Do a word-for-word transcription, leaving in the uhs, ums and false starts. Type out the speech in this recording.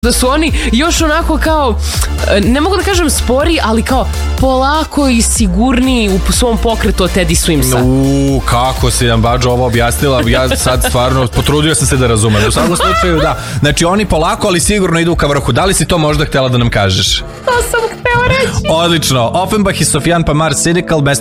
Da su oni još onako kao, ne mogu da kažem spori, ali kao polako i sigurniji u svom pokretu od Teddy Swimsa. Uuu, kako si nam Bađo ovo objasnila, ja sad stvarno potrudio sam se da razumem. U svakom slučaju, da. Znači oni polako, ali sigurno idu ka vrhu. Da li si to možda htjela da nam kažeš? To sam htjela reći. Odlično. Offenbach i Sofiane Pamar Cynical, mesto